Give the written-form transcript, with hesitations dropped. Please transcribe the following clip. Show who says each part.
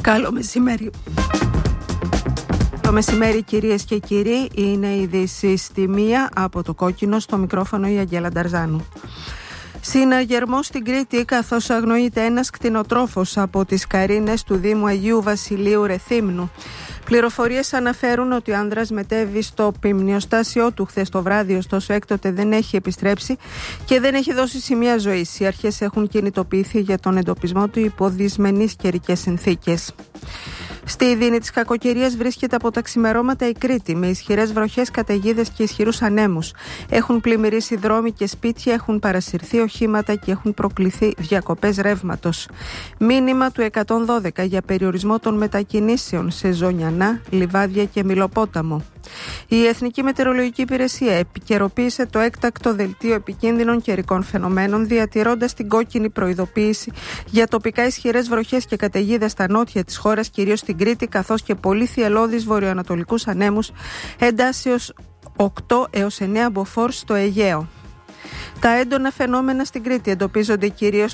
Speaker 1: Καλό μεσημέρι. Το μεσημέρι, κυρίες και κύριοι, είναι η ειδήσεις στη 1 από το Κόκκινο, στο μικρόφωνο η Αγγέλα Νταρζάνου. Συναγερμό στην Κρήτη, καθώς αγνοείται ένας κτηνοτρόφος από τις Καρίνες του Δήμου Αγίου Βασιλείου Ρεθύμνου. Πληροφορίες αναφέρουν ότι ο άνδρας μετέβη στο ποιμνιοστάσιό του χθες το βράδυ, ωστόσο έκτοτε δεν έχει επιστρέψει και δεν έχει δώσει σημεία ζωής. Οι αρχές έχουν κινητοποιηθεί για τον εντοπισμό του υπό δυσμενείς καιρικές συνθήκες. Στη δίνη της κακοκαιρίας βρίσκεται από τα ξημερώματα η Κρήτη, με ισχυρές βροχές, καταιγίδες και ισχυρούς ανέμους. Έχουν πλημμυρίσει δρόμοι και σπίτια, έχουν παρασυρθεί οχήματα και έχουν προκληθεί διακοπές ρεύματος. Μήνυμα του 112 για περιορισμό των μετακινήσεων σε Ζωνιανά, Λιβάδια και Μηλοπόταμο. Η Εθνική Μετεωρολογική Υπηρεσία επικαιροποίησε το έκτακτο δελτίο επικίνδυνων καιρικών φαινομένων, διατηρώντας την κόκκινη προειδοποίηση για τοπικά ισχυρές βροχές και καταιγίδες στα νότια της χώρας, κυρίως στην Κρήτη, καθώς και πολύ θυελλώδεις βορειοανατολικούς ανέμους εντάσσεως 8 έως 9 μποφόρ στο Αιγαίο. Τα έντονα φαινόμενα στην Κρήτη εντοπίζονται κυρίως